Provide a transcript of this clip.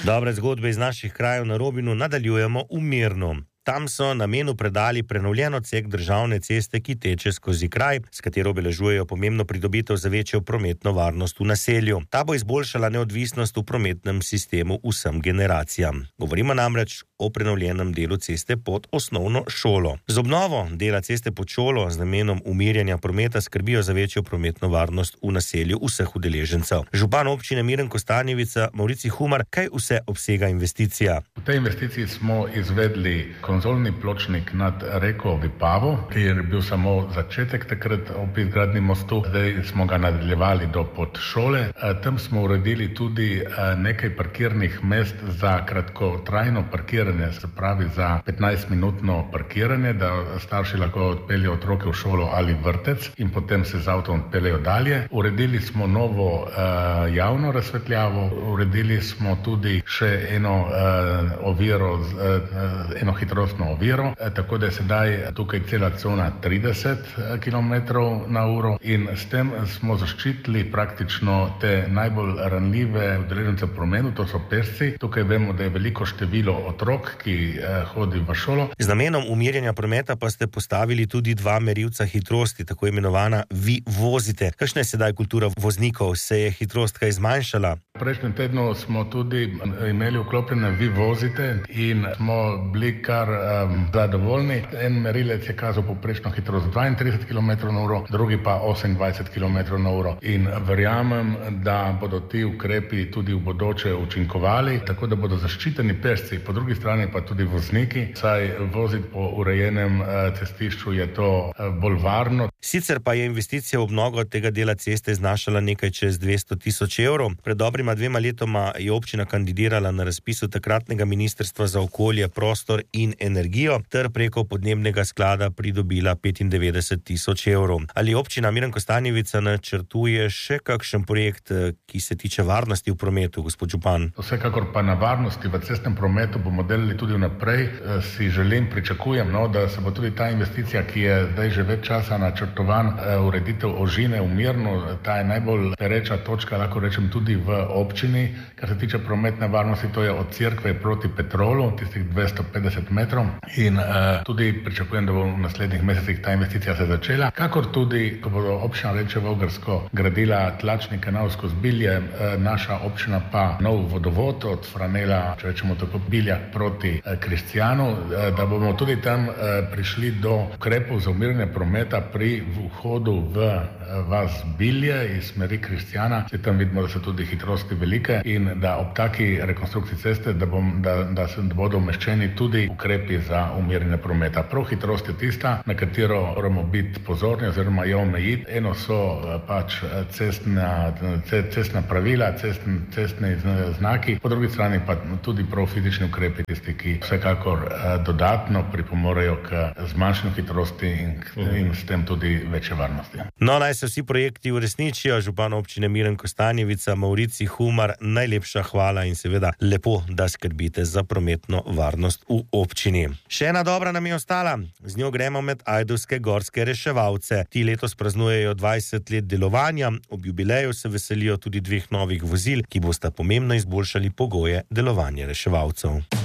Dobre zgodbe iz naših krajev na Robinu nadaljujemo v Mirnu. Tam so namenu predali prenovljen odsek državne ceste, ki teče skozi kraj, s katero obeležujejo pomembno pridobitev za večjo prometno varnost v naselju. Ta bo izboljšala neodvisnost v prometnem sistemu vsem generacijam. Govorimo namreč o prenovljenem delu ceste pod osnovno šolo. Z obnovo dela ceste pod šolo z namenom umirjanja prometa skrbijo za večjo prometno varnost v naselju vseh udeležencev. Župan občine Miren Kostanjevica Maurici Humar, kaj vse obsega investicija? V tej investiciji smo izvedli konzolni pločnik nad reko Vipavo, ki je bil samo začetek takrat ob izgradnji mostu, zdaj smo ga nadaljevali do pod šole. Tam smo uredili tudi nekaj parkirnih mest za kratkotrajno parkiranje, se pravi za 15-minutno parkiranje, da starši lahko odpeljejo otroke v šolo ali vrtec in potem se z avtom odpeljejo dalje. Uredili smo novo javno razsvetljavo, uredili smo tudi še eno oviro, eno hitrostno oviro, tako da je sedaj tukaj cela cona 30 km/h in s tem smo zaščitili praktično te najbolj ranljive udeležence v prometu, to so pešci. Tukaj vemo, da je veliko število otrok, ki hodi v šolo. Z namenom umirjanja prometa pa ste postavili tudi 2 merilca hitrosti, tako imenovana vi vozite. Kakšna je sedaj kultura voznikov? Se je hitrost kaj zmanjšala? V prejšnjem tednu smo tudi imeli vklopljene vi vozite in smo bili kar zadovoljni. En merilec je kazal povprečno hitrost 32 km/h, drugi pa 28 km/h. In verjamem, da bodo ti ukrepi tudi v bodoče učinkovali, tako da bodo zaščiteni pešci, po drugi strani pa tudi vozniki, saj voziti po urejenem cestišču je to bolj varno. Sicer pa je investicija v obnovo tega dela ceste znašala nekaj čez 200 tisoč evrov. Pred dobrima 2 letoma je občina kandidirala na razpisu takratnega Ministrstva za okolje, prostor in energijo ter preko podnebnega sklada pridobila 95 tisoč evrov. Ali občina Miren Kostanjevica načrtuje še kakšen projekt, ki se tiče varnosti v prometu, gospod župan? Vsekakor pa na varnosti v cestnem prometu bomo delali tudi vnaprej. Si želim, pričakujem, da se bo tudi ta investicija, ki je zdaj že več časa načrtovan, ureditev ožine v Mirnu, ta je najbolj pereča točka, lahko rečem, tudi v občini. Kar se tiče prometne varnosti, to je od Cerkve proti Petrolu, tistih 250 metrov. In tudi pričakujem, da bo v naslednjih mesecih ta investicija se začela. Kakor tudi, ko bo občina Reče Vogrsko gradila tlačni kanal skozi Bilje, naša občina pa nov vodovod od Franela, če rečemo tako, Biljak proti Kristjanu, da bomo tudi tam prišli do ukrepov za umirjanje prometa pri vhodu v vas Bilje iz smeri Kristjana. Se tam vidimo, da so tudi hitrosti velike in da ob taki rekonstrukciji ceste, da bodo umeščeni tudi ukrepi za umirjanje prometa. Prav hitrost je tista, na katero moramo biti pozorni oziroma jo omejiti. Eno so pač cestna pravila, cestni znaki, po drugi strani pa tudi prav fizični ukrepi, tisti, ki vsekakor dodatno pripomorejo k zmanjšanju hitrosti in s tem tudi večje varnosti. No, naj se vsi projekti uresničijo. Župan občine Miren Kostanjevica Maurici Humar, najlepša hvala in seveda lepo, da skrbite za prometno varnost v občini. Še ena dobra nam je ostala. Z njo gremo med ajdovske gorske reševalce. Ti letos praznujejo 20 let delovanja. Ob jubileju se veselijo tudi 2 novih vozil, ki bosta pomembno izboljšali pogoje delovanja reševalcev.